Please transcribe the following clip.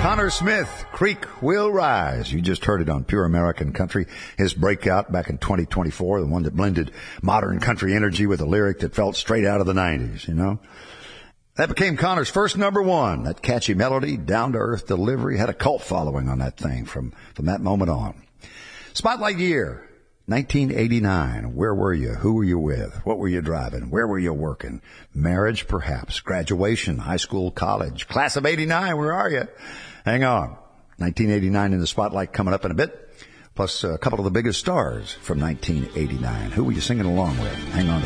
Connor Smith, Creek Will Rise. You just heard it on Pure American Country. His breakout back in 2024, the one that blended modern country energy with a lyric that felt straight out of the 90s, you know. That became Connor's first number one. That catchy melody, down-to-earth delivery, had a cult following on that thing from that moment on. Spotlight year, 1989. Where were you? Who were you with? What were you driving? Where were you working? Marriage, perhaps. Graduation, high school, college. Class of 89, where are you? Hang on. 1989 in the spotlight coming up in a bit. Plus a couple of the biggest stars from 1989. Who were you singing along with? Hang on.